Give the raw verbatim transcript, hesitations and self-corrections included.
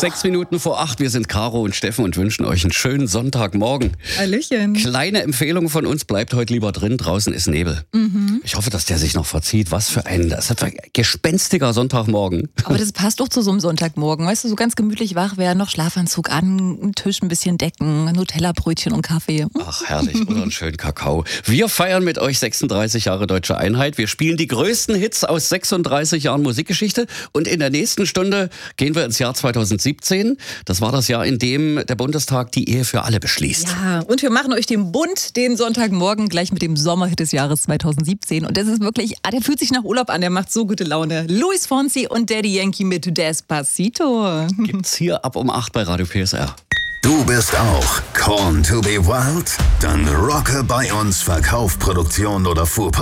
Sechs Minuten vor acht, wir sind Caro und Steffen und wünschen euch einen schönen Sonntagmorgen. Hallöchen. Kleine Empfehlung von uns, bleibt heute lieber drin, draußen ist Nebel. Mhm. Ich hoffe, dass der sich noch verzieht. Was für ein, das ist ein gespenstiger Sonntagmorgen. Aber das passt doch zu so einem Sonntagmorgen. Weißt du, so ganz gemütlich wach werden, noch Schlafanzug an, einen Tisch ein bisschen decken, Nutella-Brötchen und Kaffee. Ach, herrlich. Oder einen schönen Kakao. Wir feiern mit euch sechsunddreißig Jahre Deutsche Einheit. Wir spielen die größten Hits aus sechsunddreißig Jahren Musikgeschichte. Und in der nächsten Stunde gehen wir ins Jahr zweitausendsiebzehn. Das war das Jahr, in dem der Bundestag die Ehe für alle beschließt. Ja, und wir machen euch den Bund den Sonntagmorgen gleich mit dem Sommerhit des Jahres zweitausendsiebzehn. Und das ist wirklich, ah, der fühlt sich nach Urlaub an, der macht so gute Laune. Luis Fonsi und Daddy Yankee mit Despacito. Gibt's hier ab um acht bei Radio P S R. Du bist auch Corn to be Wild? Dann rocke bei uns Verkauf, Produktion oder Fuhrpark.